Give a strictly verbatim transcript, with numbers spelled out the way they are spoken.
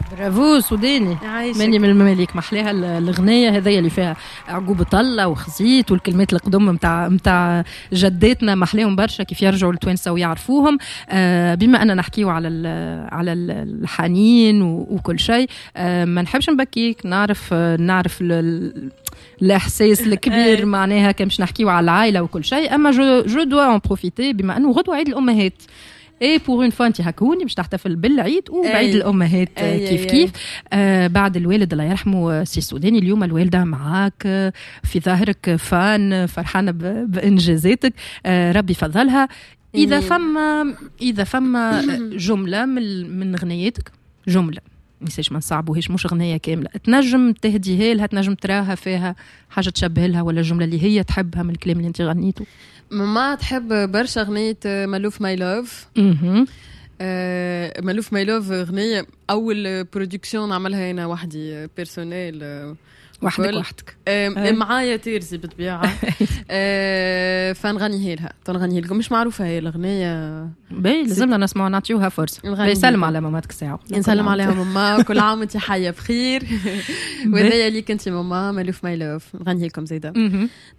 برافو سوداني ماني من المماليك محليها الغنية هذيا اللي فيها عقوب طلة وخزيت والكلمات القدم متاع متاع جداتنا محليهم برشا كيف يرجعوا التوانسة ويعرفوهم. آه بما أننا نحكيو على على الحنين وكل شيء، آه ما نحبش نبكيك، نعرف نعرف الإحساس الكبير معناها كمش نحكيو على العائلة وكل شيء، أما جو جو دوا ان بروفيتي بما أنه غدوة عيد الأمهات. اي بور اون فوا انت هكوني باش تحتفل بالعيد وبعيد الامهات كيف كيف. آه بعد الوالد الله يرحمه سي سوداني، اليوم الوالده معاك في ظهرك فان فرحانه بانجازاتك، آه ربي فضلها. اذا فما اذا فما جمله من من غنياتك، جمله ميساش ما نصعبوهاش، مش غنيه كامله، تنجم تهديها لها، تنجم تراها فيها حاجه تشبه لها، ولا جمله اللي هي تحبها من الكلام اللي انت غنيته؟ ماما تحب برشا غنية مالوف ماي لوف. مالوف ماي لوف غنية أول برودكسيون نعملها أنا وحدي بيرسونيل وحدك وحدك أه معايا تيرزي بالطبيعة. أه فنغنيها لها تنغنيها لكم، مش معروفة هي الأغنية باهي لازمنا نسمعوا نعطيوها فرصة. يسلم على ماماتك ساعة، نسلم عليها ماما كل عام وانت حية بخير. وهذا اللي كنتي ماما مالوف ماي لوف نغنيها لكم زيدا.